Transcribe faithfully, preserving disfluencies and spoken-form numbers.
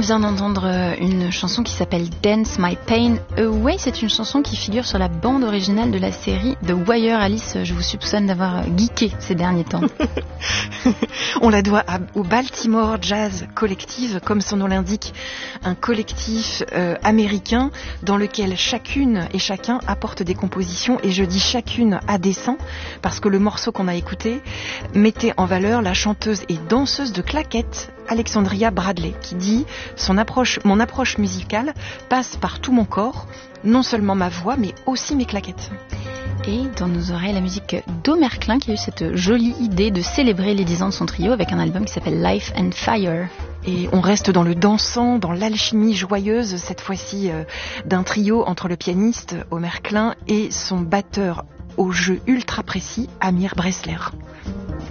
vient d'entendre une chanson qui s'appelle Dance My Pain Away. C'est une chanson qui figure sur la bande originale de la série The Wire. Alice, je vous soupçonne d'avoir geeké ces derniers temps. On la doit à, au Baltimore Jazz Collective, comme son nom l'indique, un collectif euh, américain dans lequel chacune et chacun apporte des compositions, et je dis chacune à dessein parce que le morceau qu'on a écouté mettait en valeur la chanteuse et danseuse de claquettes Alexandria Bradley, qui dit son approche, mon approche musicale passe par tout mon corps, non seulement ma voix mais aussi mes claquettes. Et dans nos oreilles, la musique d'Omer Klein qui a eu cette jolie idée de célébrer les dix ans de son trio avec un album qui s'appelle Life and Fire. Et on reste dans le dansant, dans l'alchimie joyeuse, cette fois-ci euh, d'un trio entre le pianiste Omer Klein et son batteur au jeu ultra précis, Amir Bressler.